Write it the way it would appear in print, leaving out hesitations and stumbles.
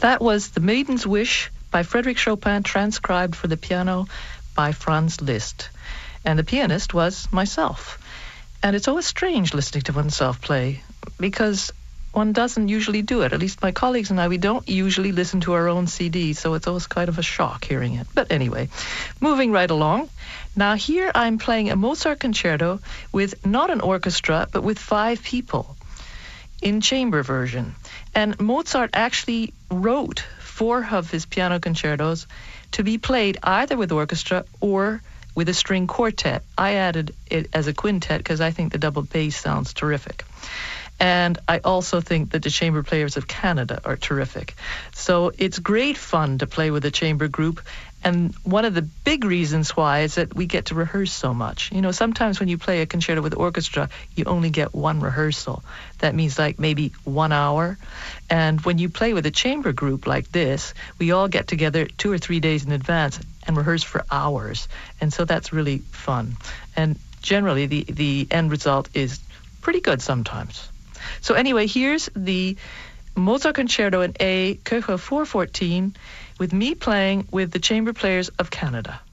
That was The Maiden's Wish by Frédéric Chopin, transcribed for the piano by Franz Liszt. And the pianist was myself. And it's always strange listening to oneself play, because one doesn't usually do it. At least my colleagues and I, we don't usually listen to our own CDs, so it's always kind of a shock hearing it. But anyway, moving right along. Now here I'm playing a Mozart concerto with not an orchestra, but with 5 people in chamber version. And Mozart actually wrote 4 of his piano concertos to be played either with orchestra or with a string quartet. I added it as a quintet because I think the double bass sounds terrific. And I also think that the Chamber Players of Canada are terrific. So it's great fun to play with a chamber group. And one of the big reasons why is that we get to rehearse so much. You know, sometimes when you play a concerto with orchestra, you only get one rehearsal. That means like maybe 1 hour. And when you play with a chamber group like this, we all get together 2 or 3 days in advance and rehearse for hours. And so that's really fun. And generally the end result is pretty good sometimes. So anyway, here's the Mozart Concerto in A, Köchel 414, with me playing with the Chamber Players of Canada.